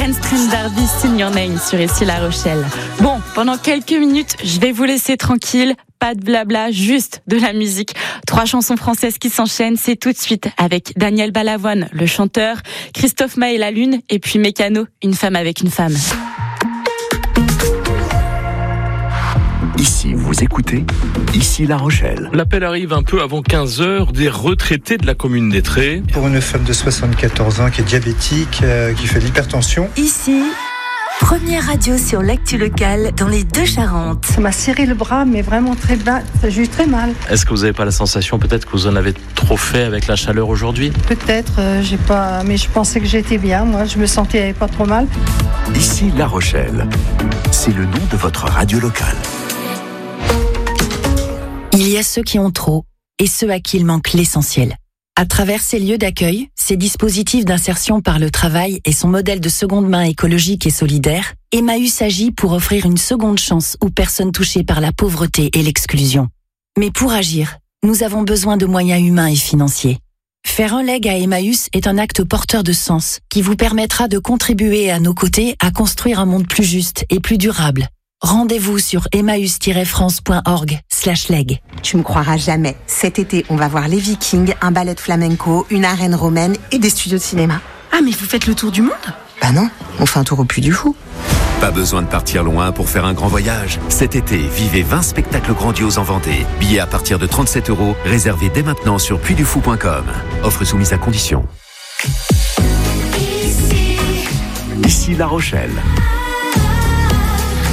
Ken Darby, Sing Your Name sur Ici La Rochelle. Bon, pendant quelques minutes, je vais vous laisser tranquille. Pas de blabla, juste de la musique. 3 chansons françaises qui s'enchaînent, c'est tout de suite avec Daniel Balavoine, le chanteur, Christophe Maé La Lune, et puis Mécano, Une femme avec une femme. Ici, vous écoutez Ici La Rochelle. L'appel arrive un peu avant 15h des retraités de la commune d'Étré. Pour une femme de 74 ans qui est diabétique, qui fait de l'hypertension. Ici, première radio sur l'actu locale dans les Deux-Charentes. Ça m'a serré le bras, mais vraiment très bas. J'ai eu très mal. Est-ce que vous n'avez pas la sensation peut-être que vous en avez trop fait avec la chaleur aujourd'hui ? Peut-être, j'ai pas, mais je pensais que j'étais bien. Moi, je me sentais pas trop mal. Ici La Rochelle. C'est le nom de votre radio locale. Il y a ceux qui ont trop et ceux à qui il manque l'essentiel. À travers ces lieux d'accueil, ces dispositifs d'insertion par le travail et son modèle de seconde main écologique et solidaire, Emmaüs agit pour offrir une seconde chance aux personnes touchées par la pauvreté et l'exclusion. Mais pour agir, nous avons besoin de moyens humains et financiers. Faire un leg à Emmaüs est un acte porteur de sens qui vous permettra de contribuer à nos côtés à construire un monde plus juste et plus durable. Rendez-vous sur emmaüs-france.org/leg. Tu me croiras jamais. Cet été, on va voir les Vikings, un ballet de flamenco, une arène romaine et des studios de cinéma. Ah, mais vous faites le tour du monde ? Bah non, on fait un tour au Puy du Fou. Pas besoin de partir loin pour faire un grand voyage. Cet été, vivez 20 spectacles grandioses en Vendée. Billets à partir de 37 €, réservés dès maintenant sur puydufou.com. Offre soumise à condition. Ici La Rochelle.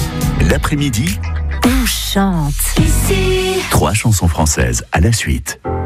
L'après-midi, on chante. 3 chansons françaises à la suite.